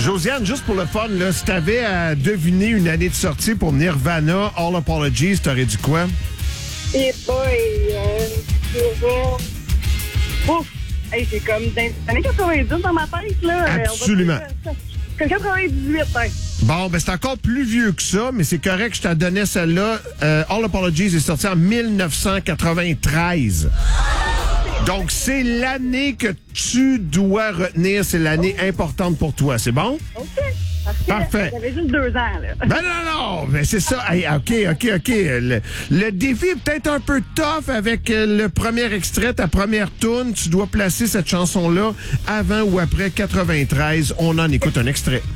Josiane, juste pour le fun, là, si t'avais à deviner une année de sortie pour Nirvana, All Apologies, t'aurais dit quoi? Et boy, ouf! Hey, c'est comme dans les années 90 dans ma tête, là. Absolument. C'est 98, hein. Bon, ben c'est encore plus vieux que ça, mais c'est correct, je t'en donnais celle-là. All Apologies est sorti en 1993. Donc, c'est l'année que tu dois retenir. C'est l'année importante pour toi. C'est bon? OK. Parfait. J'avais juste 2 ans, là. Ben non, mais c'est ça. Hey, OK. Le défi est peut-être un peu tough avec le premier extrait, ta première tourne. Tu dois placer cette chanson-là avant ou après 93. On en écoute un extrait.